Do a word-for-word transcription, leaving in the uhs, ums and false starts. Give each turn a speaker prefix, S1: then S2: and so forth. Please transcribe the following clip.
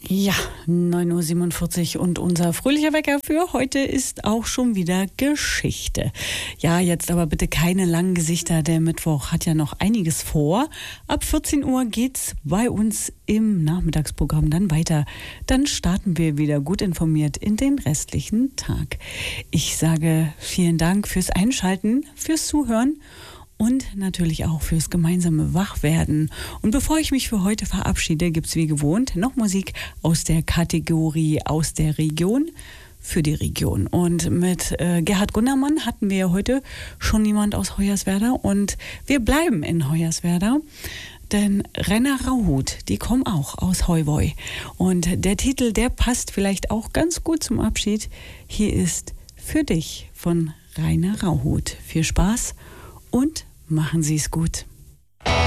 S1: Ja, neun Uhr siebenundvierzig und unser fröhlicher Wecker für heute ist auch schon wieder Geschichte. Ja, jetzt aber bitte keine langen Gesichter, der Mittwoch hat ja noch einiges vor. Ab vierzehn Uhr geht's bei uns im Nachmittagsprogramm dann weiter. Dann starten wir wieder gut informiert in den restlichen Tag. Ich sage vielen Dank fürs Einschalten, fürs Zuhören und natürlich auch fürs gemeinsame Wachwerden. Und bevor ich mich für heute verabschiede, gibt's wie gewohnt noch Musik aus der Kategorie aus der Region für die Region. Und mit äh, Gerhard Gundermann hatten wir heute schon jemand aus Hoyerswerda und wir bleiben in Hoyerswerda. Denn Rainer Rauhut, die kommen auch aus Heuwoi. Und der Titel, der passt vielleicht auch ganz gut zum Abschied. Hier ist Für dich von Rainer Rauhut. Viel Spaß und machen Sie es gut.